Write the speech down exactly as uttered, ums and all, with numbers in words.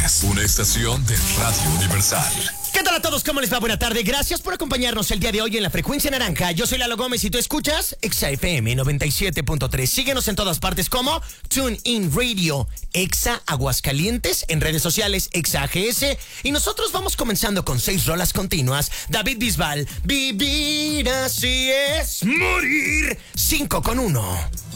Noticias, una estación de Radio Universal. ¿Qué tal a todos? ¿Cómo les va? Buena tarde. Gracias por acompañarnos el día de hoy en la Frecuencia Naranja. Yo soy Lalo Gómez y tú escuchas Exa F M noventa y siete punto tres. Síguenos en todas partes como TuneIn Radio, Exa Aguascalientes, en redes sociales Exa A G S. Y nosotros vamos comenzando con seis rolas continuas. David Bisbal, vivir así es morir. Cinco con uno.